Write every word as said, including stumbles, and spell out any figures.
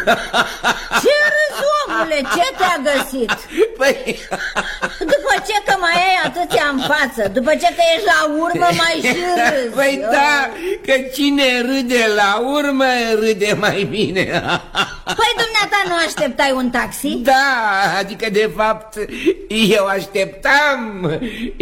Ce râzi, omule? Ce te-a găsit? Păi... După ce că mai ai atâția în față, după ce că ești la urmă, mai și râzi. Păi da, că cine râde la urmă, râde mai bine. Păi dumneata nu așteptai un taxi? Da, adică de fapt eu așteptam.